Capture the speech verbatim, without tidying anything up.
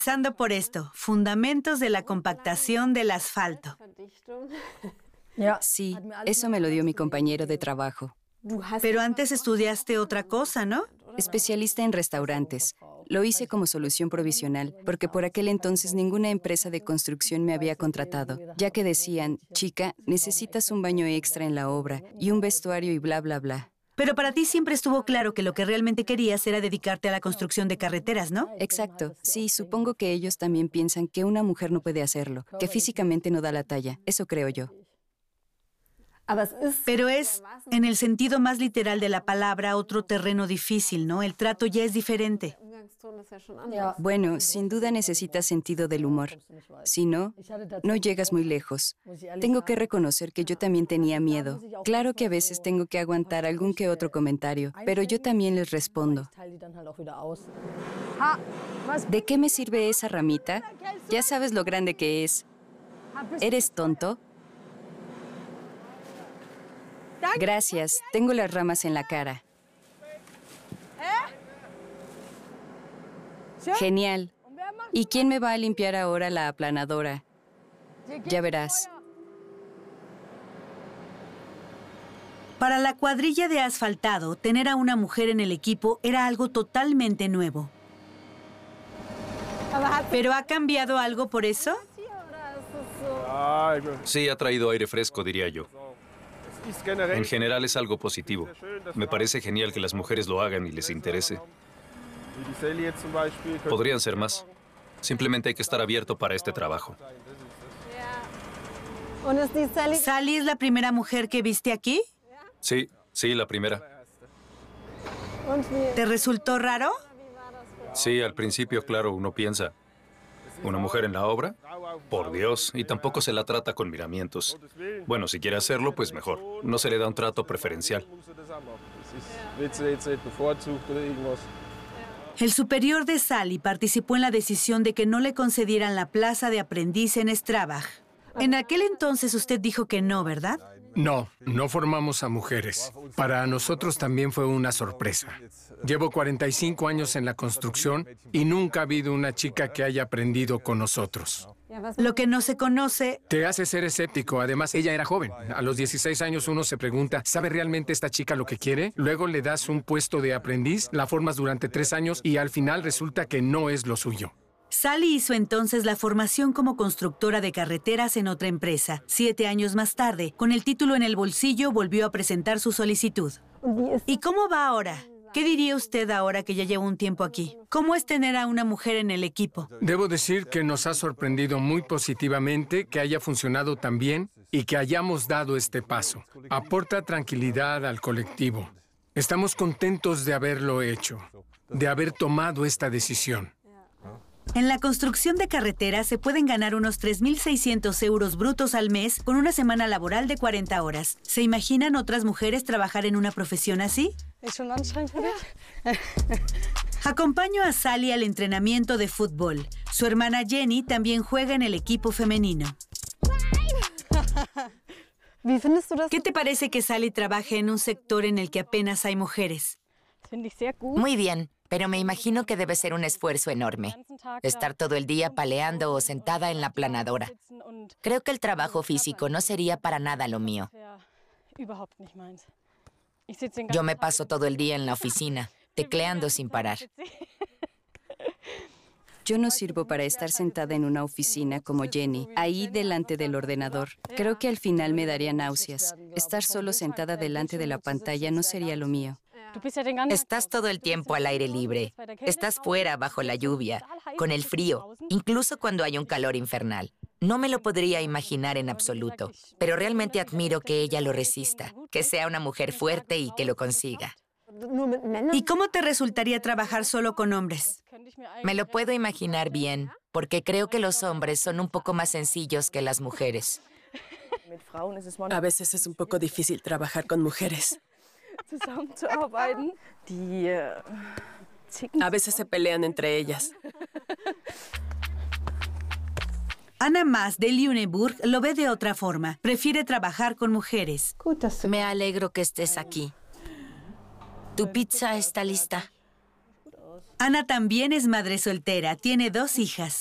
Empezando por esto, fundamentos de la compactación del asfalto. Sí, eso me lo dio mi compañero de trabajo. Pero antes estudiaste otra cosa, ¿no? Especialista en restaurantes. Lo hice como solución provisional, porque por aquel entonces ninguna empresa de construcción me había contratado, ya que decían, chica, necesitas un baño extra en la obra y un vestuario y bla, bla, bla. Pero para ti siempre estuvo claro que lo que realmente querías era dedicarte a la construcción de carreteras, ¿no? Exacto. Sí, supongo que ellos también piensan que una mujer no puede hacerlo, que físicamente no da la talla. Eso creo yo. Pero es, en el sentido más literal de la palabra, otro terreno difícil, ¿no? El trato ya es diferente. Bueno, sin duda necesitas sentido del humor. Si no, no llegas muy lejos. Tengo que reconocer que yo también tenía miedo. Claro que a veces tengo que aguantar algún que otro comentario, pero yo también les respondo. ¿De qué me sirve esa ramita? Ya sabes lo grande que es. ¿Eres tonto? Gracias, tengo las ramas en la cara. Genial. ¿Y quién me va a limpiar ahora la aplanadora? Ya verás. Para la cuadrilla de asfaltado, tener a una mujer en el equipo era algo totalmente nuevo. ¿Pero ha cambiado algo por eso? Sí, ha traído aire fresco, diría yo. En general es algo positivo. Me parece genial que las mujeres lo hagan y les interese. Podrían ser más. Simplemente hay que estar abierto para este trabajo. ¿Sally es la primera mujer que viste aquí? Sí, sí, la primera. ¿Te resultó raro? Sí, al principio, claro, uno piensa, ¿una mujer en la obra? Por Dios, y tampoco se la trata con miramientos. Bueno, si quiere hacerlo, pues mejor. No se le da un trato preferencial. El superior de Sally participó en la decisión de que no le concedieran la plaza de aprendiz en Strabag. En aquel entonces usted dijo que no, ¿verdad? No, no formamos a mujeres. Para nosotros también fue una sorpresa. Llevo cuarenta y cinco años en la construcción y nunca ha habido una chica que haya aprendido con nosotros. Lo que no se conoce... Te hace ser escéptico. Además, ella era joven. A los dieciséis años uno se pregunta, ¿sabe realmente esta chica lo que quiere? Luego le das un puesto de aprendiz, la formas durante tres años y al final resulta que no es lo suyo. Sally hizo entonces la formación como constructora de carreteras en otra empresa. Siete años más tarde, con el título en el bolsillo, volvió a presentar su solicitud. ¿Y cómo va ahora? ¿Qué diría usted ahora que ya lleva un tiempo aquí? ¿Cómo es tener a una mujer en el equipo? Debo decir que nos ha sorprendido muy positivamente que haya funcionado tan bien y que hayamos dado este paso. Aporta tranquilidad al colectivo. Estamos contentos de haberlo hecho, de haber tomado esta decisión. En la construcción de carreteras se pueden ganar unos tres mil seiscientos euros brutos al mes con una semana laboral de cuarenta horas. ¿Se imaginan otras mujeres trabajar en una profesión así? Acompaño a Sally al entrenamiento de fútbol. Su hermana Jenny también juega en el equipo femenino. ¿Qué te parece que Sally trabaje en un sector en el que apenas hay mujeres? Muy bien. Pero me imagino que debe ser un esfuerzo enorme. Estar todo el día paleando o sentada en la planadora. Creo que el trabajo físico no sería para nada lo mío. Yo me paso todo el día en la oficina, tecleando sin parar. Yo no sirvo para estar sentada en una oficina como Jenny, ahí delante del ordenador. Creo que al final me daría náuseas. Estar solo sentada delante de la pantalla no sería lo mío. Estás todo el tiempo al aire libre. Estás fuera, bajo la lluvia, con el frío, incluso cuando hay un calor infernal. No me lo podría imaginar en absoluto, pero realmente admiro que ella lo resista, que sea una mujer fuerte y que lo consiga. ¿Y cómo te resultaría trabajar solo con hombres? Me lo puedo imaginar bien, porque creo que los hombres son un poco más sencillos que las mujeres. A veces es un poco difícil trabajar con mujeres. A veces se pelean entre ellas. Anna Mas de Lüneburg lo ve de otra forma. Prefiere trabajar con mujeres. Me alegro que estés aquí. Tu pizza está lista. Ana también es madre soltera, tiene dos hijas.